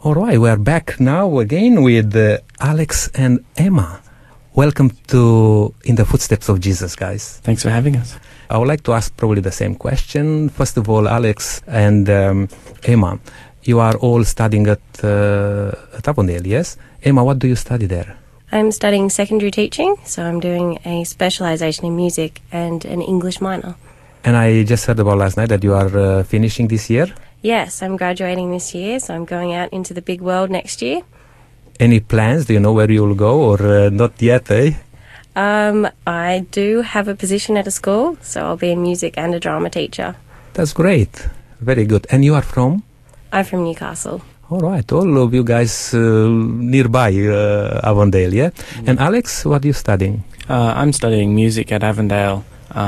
All right, we are back now again with Alex and Emma. Welcome to In the Footsteps of Jesus, guys. Thanks for having us. I would like to ask probably the same question. First of all, Alex and Emma, you are all studying at Avondale, yes? Emma, what do you study there? I'm studying secondary teaching, so I'm doing a specialisation in music and an English minor. And I just heard about last night that you are finishing this year? Yes, I'm graduating this year, so I'm going out into the big world next year. Any plans? Do you know where you will go or not yet, eh? I do have a position at a school, so I'll be a music and a drama teacher. That's great. Very good. And you are from? I'm from Newcastle. All right, all of you guys nearby Avondale, yeah? Mm. And Alex, what are you studying? I'm studying music at Avondale.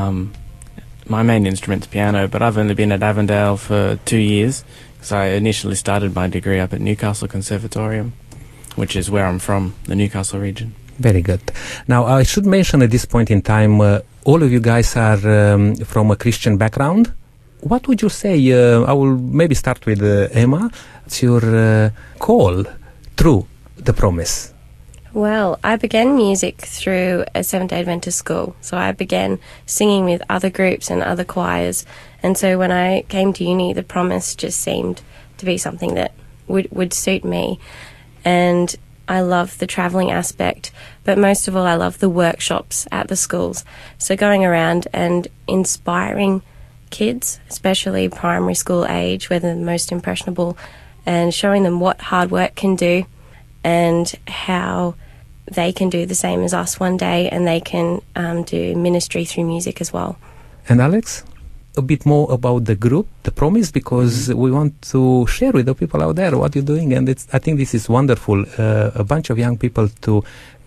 My main instrument's piano, but I've only been at Avondale for 2 years, because I initially started my degree up at Newcastle Conservatorium, which is where I'm from, the Newcastle region. Very good. Now, I should mention at this point in time, all of you guys are from a Christian background. What would you say? I will maybe start with Emma. It's your call through the promise. Well, I began music through a Seventh-day Adventist school. So I began singing with other groups and other choirs. And so when I came to uni, the promise just seemed to be something that would suit me. And I love the travelling aspect, but most of all, I love the workshops at the schools. So going around and inspiring kids, especially primary school age, where they're the most impressionable, and showing them what hard work can do and how they can do the same as us one day, and they can do ministry through music as well. And Alex, a bit more about the group, the promise, because we want to share with the people out there what you're doing, and I think this is wonderful. A bunch of young people to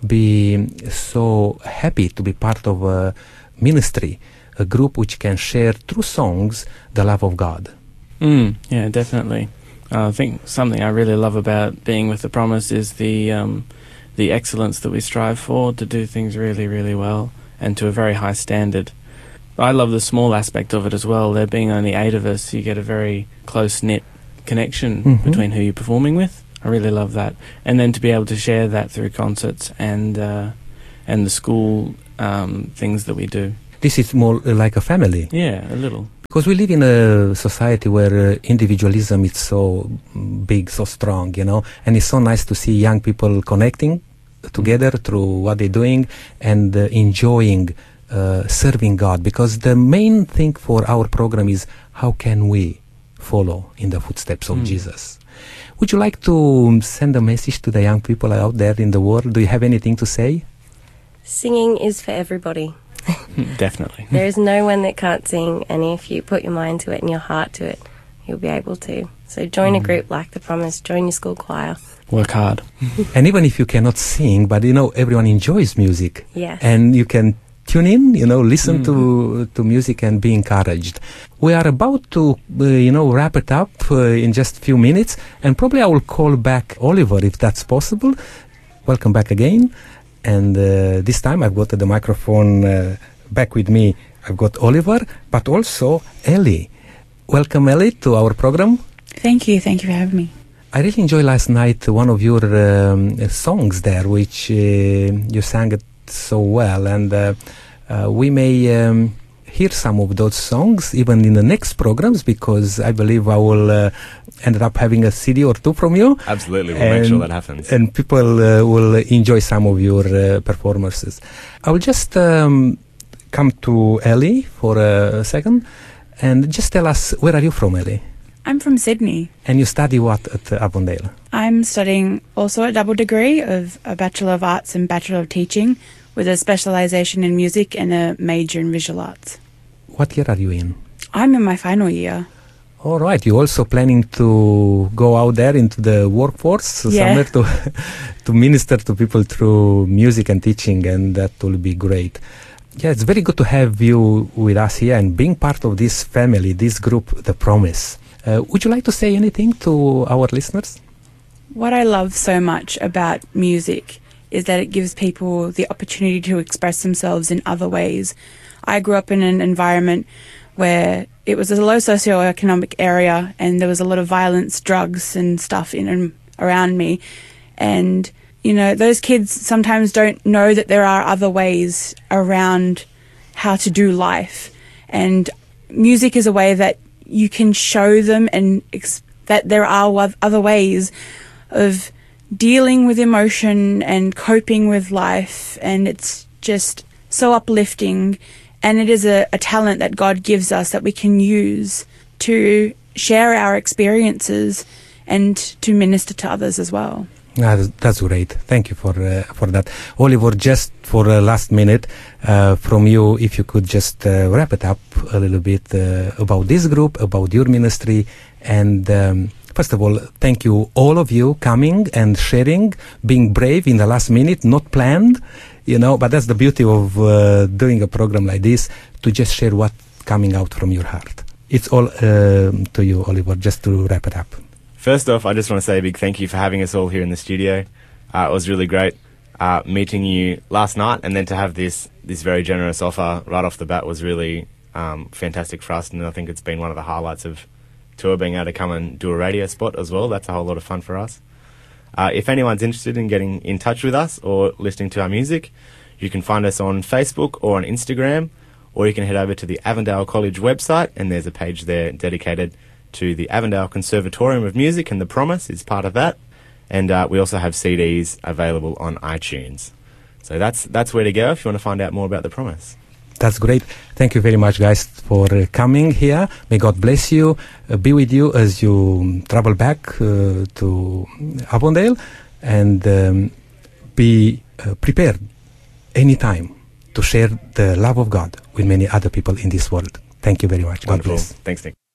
be so happy to be part of a ministry, a group which can share through songs the love of God. Yeah, definitely. I think something I really love about being with the Promise is the excellence that we strive for, to do things really, really well and to a very high standard. I love the small aspect of it as well. There being only 8 of us, you get a very close-knit connection between who you're performing with. I really love that. And then to be able to share that through concerts and the school things that we do. This is more like a family. Yeah, a little. Because we live in a society where individualism is so big, so strong, you know, and it's so nice to see young people connecting together through what they're doing and enjoying serving God. Because the main thing for our program is how can we follow in the footsteps of Jesus. Would you like to send a message to the young people out there in the world? Do you have anything to say? Singing is for everybody. Definitely. There is no one that can't sing, and if you put your mind to it and your heart to it, you'll be able to. So join a group like The Promise, join your school choir. Work hard. And even if you cannot sing, but you know, everyone enjoys music. Yes. And you can tune in, you know, listen to music and be encouraged. We are about to, wrap it up in just a few minutes, and probably I will call back Oliver if that's possible. Welcome back again. And this time I've got the microphone back with me. I've got Oliver, but also Ellie. Welcome, Ellie, to our program. Thank you. Thank you for having me. I really enjoyed last night one of your songs there, which you sang it so well. And we may hear some of those songs even in the next programs, because I believe I will end up having a CD or 2 from you. Absolutely, we'll make sure that happens. And people will enjoy some of your performances. I will just come to Ellie for a second and just tell us, where are you from, Ellie? I'm from Sydney. And you study what at Avondale? I'm studying also a double degree of a Bachelor of Arts and Bachelor of Teaching, with a specialisation in music and a major in visual arts. What year are you in? I'm in my final year. All right. You're also planning to go out there into the workforce somewhere to minister to people through music and teaching, and that will be great. Yeah, it's very good to have you with us here and being part of this family, this group, The Promise. Would you like to say anything to our listeners? What I love so much about music is that it gives people the opportunity to express themselves in other ways. I grew up in an environment where it was a low socioeconomic area and there was a lot of violence, drugs and stuff in around me. And, you know, those kids sometimes don't know that there are other ways around how to do life. And music is a way that you can show them and that there are other ways of dealing with emotion and coping with life. And it's just so uplifting. And it is a talent that God gives us that we can use to share our experiences and to minister to others as well. That's great. Thank you for that. Oliver, just for the last minute, from you, if you could just wrap it up a little bit about this group, about your ministry. And first of all, thank you, all of you, coming and sharing, being brave in the last minute, not planned, you know, but that's the beauty of doing a program like this, to just share what's coming out from your heart. It's all to you, Oliver, just to wrap it up. First off, I just want to say a big thank you for having us all here in the studio. It was really great meeting you last night, and then to have this very generous offer right off the bat was really fantastic for us, and I think it's been one of the highlights of tour, being able to come and do a radio spot as well. That's a whole lot of fun for us. If anyone's interested in getting in touch with us or listening to our music, you can find us on Facebook or on Instagram, or you can head over to the Avondale College website, and there's a page there dedicated to the Avondale Conservatorium of Music, and The Promise is part of that. And we also have CDs available on iTunes. So that's where to go if you want to find out more about The Promise. That's great. Thank you very much, guys, for coming here. May God bless you, be with you as you travel back to Avondale, and be prepared anytime to share the love of God with many other people in this world. Thank you very much. God bless. Thanks, Nick.